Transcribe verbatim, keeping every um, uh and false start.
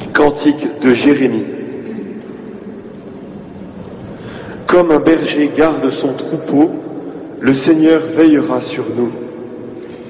Cantique de Jérémie. Comme un berger garde son troupeau, le Seigneur veillera sur nous.